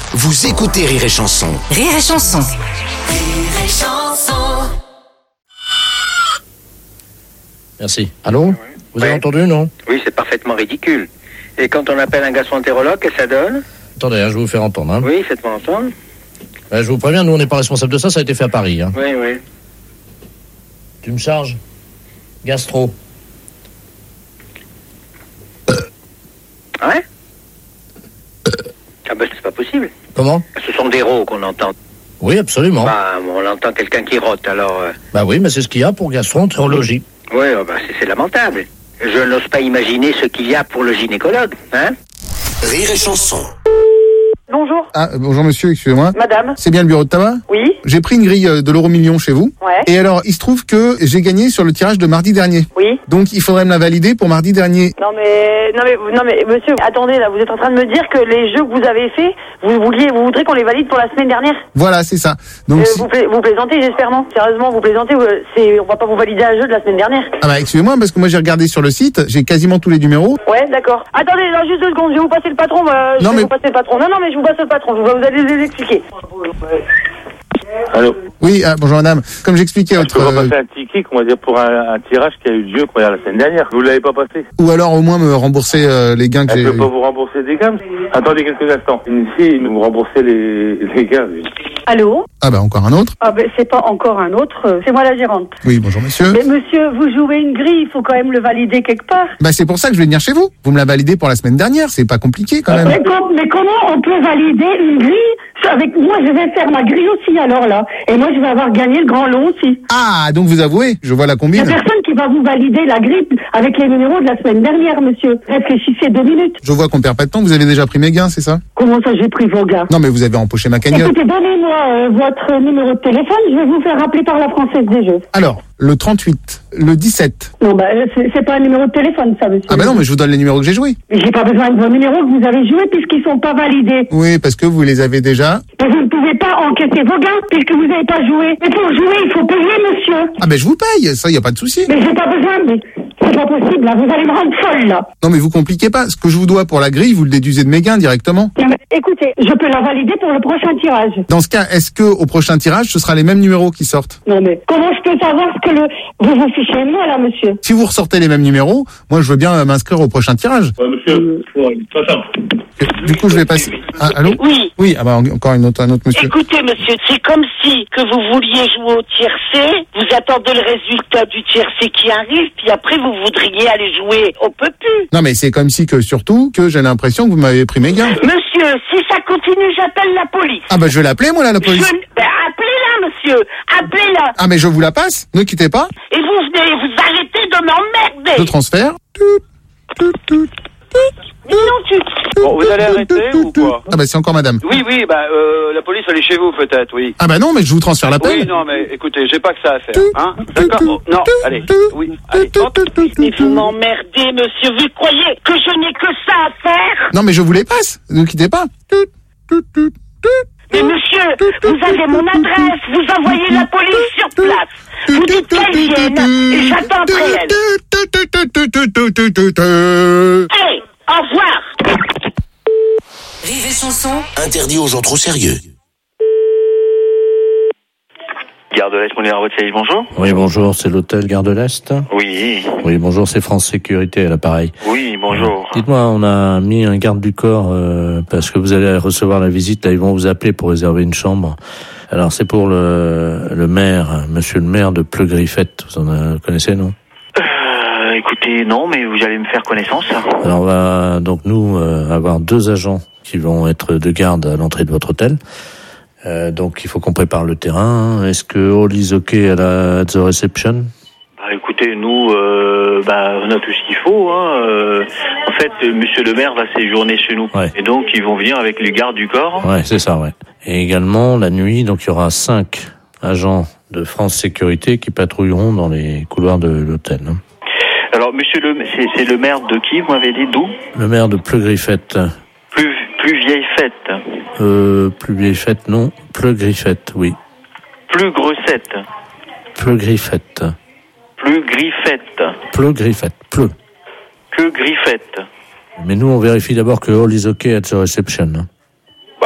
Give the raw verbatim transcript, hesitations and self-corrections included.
Vous écoutez Rire et Chanson. Rire et Chanson. Rire et Chanson. Merci. Allô ? Oui. Vous avez Oui. entendu, non ? Oui, c'est parfaitement ridicule. Et quand on appelle un gastroentérologue, qu'est-ce que ça donne? Attendez, hein, je vais vous faire entendre. Hein. Oui, faites-moi entendre. Ouais, je vous préviens, nous on n'est pas responsable de ça, ça a été fait à Paris. Hein. Oui, oui. Tu me charges ? Gastro. Ouais? Ah ben, c'est pas possible. Comment ? Ce sont des rots qu'on entend. Oui, absolument. Bah, Bah, on entend quelqu'un qui rote, alors... euh, bah oui, mais c'est ce qu'il y a pour gastroentérologie. Oui, oh, bah, c'est, c'est lamentable. Je n'ose pas imaginer ce qu'il y a pour le gynécologue, hein? Rire et Chanson. Bonjour. Ah, euh, bonjour monsieur, excusez-moi. Madame. C'est bien le bureau de tabac ? Oui. J'ai pris une grille euh, de l'euro million chez vous. Ouais. Et alors, il se trouve que j'ai gagné sur le tirage de mardi dernier. Oui. Donc, il faudrait me la valider pour mardi dernier. Non mais non mais non mais monsieur, attendez là, vous êtes en train de me dire que les jeux que vous avez faits, vous vouliez vous voudrez qu'on les valide pour la semaine dernière. Voilà, c'est ça. Donc, Euh, si- vous, pla- vous plaisantez, j'espère non. Sérieusement, vous plaisantez, euh, c'est on va pas vous valider un jeu de la semaine dernière. ah bah, excusez-moi, parce que moi, j'ai regardé sur le site, j'ai quasiment tous les numéros. Ouais, d'accord. Attendez, là, juste deux secondes, je vais vous passer le patron. euh, je Non, vais mais- vous passer le patron. Non non mais je vous passe le patron. Vous, vous allez les expliquer. Allô. Oui, ah, bonjour madame. Comme j'expliquais à Je votre... peux pas euh, passer un ticket, on va dire, pour un, un tirage qui a eu lieu quoi, la semaine dernière. Vous l'avez pas passé. ou alors, au moins, me rembourser euh, les gains que Elle j'ai... peut pas vous rembourser des gains. Attendez quelques instants. Ici, vous remboursez les, les gains. lui. Allô? Ah bah, encore un autre. Ah ben c'est pas encore un autre, euh, c'est moi la gérante. Oui, bonjour monsieur. Mais monsieur, vous jouez une grille, il faut quand même le valider quelque part. Bah, c'est pour ça que je vais venir chez vous. Vous me la validez pour la semaine dernière, c'est pas compliqué quand même. Mais, com- mais comment on peut valider une grille avec moi? Je vais faire ma grille aussi alors là, et moi je vais avoir gagné le grand lot aussi. Ah, donc vous avouez, je vois la Il y combine. a personne qui va vous valider la grille avec les numéros de la semaine dernière, monsieur. Réfléchissez deux minutes. Je vois qu'on perd pas de temps, vous avez déjà pris mes gains, c'est ça? Comment ça j'ai pris vos gars? Non, mais vous avez empoché ma cagnotte. Écoutez, donnez-moi euh, votre numéro de téléphone, je vais vous faire appeler par la Française des Jeux. Alors, le trente-huit, le dix-sept. Non, bah, euh, c'est c'est pas un numéro de téléphone, ça, monsieur. Ah bah non, mais je vous donne les numéros que j'ai joués. Mais j'ai pas besoin de vos numéros que vous avez joués puisqu'ils sont pas validés. Oui, parce que vous les avez déjà. Mais vous ne pouvez pas encaisser vos gains puisque vous n'avez pas joué. Mais pour jouer, il faut payer, monsieur. Ah ben je vous paye, ça y a pas de souci. Mais j'ai pas besoin, mais c'est pas possible, là. Vous allez me rendre folle, là. Non mais vous compliquez pas. Ce que je vous dois pour la grille, vous le déduisez de mes gains directement. Non, mais écoutez, je peux la valider pour le prochain tirage. Dans ce cas, est-ce que au prochain tirage, ce sera les mêmes numéros qui sortent? Non, mais comment je peux savoir ce que le... vous vous fichez de moi, là, monsieur? Si vous ressortez les mêmes numéros, moi je veux bien euh, m'inscrire au prochain tirage. Ouais, monsieur, ouais, pas simple. Du coup, je vais passer. Ah, allô? Oui. Oui, ah bah en- encore une autre, un autre monsieur. Écoutez, monsieur, c'est comme si que vous vouliez jouer au tiercé, vous attendez le résultat du tiercé qui arrive, puis après vous voudriez aller jouer. On peut plus. Non mais c'est comme si que surtout que j'ai l'impression que vous m'avez pris mes gains. Monsieur, si ça continue, j'appelle la police. Ah bah je vais l'appeler moi là la police. Je... Ben, appelez-la, monsieur. Appelez-la. Ah mais je vous la passe. Ne quittez pas. Et vous venez, vous arrêtez de m'emmerder. Je transfère. Mais non, tu... Bon, vous allez arrêter ou quoi? Ah bah c'est encore madame. Oui, oui, bah, euh, la police, elle est chez vous, peut-être, oui. Ah bah non, mais je vous transfère l'appel. Oui, non, mais écoutez, j'ai pas que ça à faire, hein? D'accord? Oh, non, allez, oui, allez, hop. Mais vous m'emmerdez, monsieur. Vous croyez que je n'ai que ça à faire? Non mais je vous les passe. Ne quittez pas. Mais monsieur, vous avez mon adresse, vous envoyez la police sur place. Vous dites qu'elle vienne et j'attendrai elle. Allez, au revoir. Rire et Chanson. Interdit aux gens trop sérieux. Gare de l'Est, Moulin à votre service, bonjour. Oui, bonjour, c'est l'hôtel Gare de l'Est. Oui. Oui, bonjour, c'est France Sécurité à l'appareil. Oui, bonjour. Dites-moi, on a mis un garde du corps euh, parce que vous allez recevoir la visite. Là, ils vont vous appeler pour réserver une chambre. Alors, c'est pour le, le maire, monsieur le maire de Pleu-Griffette. Vous en euh, connaissez, non? Euh, écoutez, non, mais vous allez me faire connaissance. Alors, on va donc nous euh, avoir deux agents qui vont être de garde à l'entrée de votre hôtel. Euh, donc, il faut qu'on prépare le terrain. Est-ce que all is okay à la at the reception? Bah, écoutez, nous, euh, bah, on a tout ce qu'il faut. Hein. Euh, en fait, euh, monsieur le maire va séjourner chez nous. Ouais. Et donc, ils vont venir avec les gardes du corps. Ouais, c'est ça, ouais. Et également, la nuit, donc il y aura cinq agents de France Sécurité qui patrouilleront dans les couloirs de l'hôtel. Hein. Alors, monsieur le, c'est, c'est le maire de qui, vous m'avez dit, d'où? Le maire de Pleu-Griffette. Plus, plus vieille fête. Euh, plus vieille fête, non. Pleu-Griffette, oui. Plus grossette. Pleu-Griffette. Plus griffette. Pleu-Griffette. Pleu. Que griffette. Mais nous, on vérifie d'abord que all is okay at the reception. Hein.